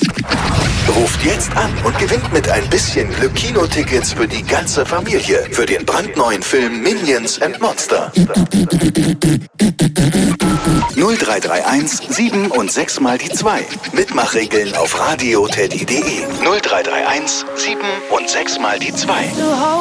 Ruft jetzt an und gewinnt mit ein bisschen Glück Kinotickets für die ganze Familie für den brandneuen Film Minions & Monster. 0331 7 und 6 mal die 2. Mitmachregeln auf radioteddy.de. 0331 7 und 6 mal die 2.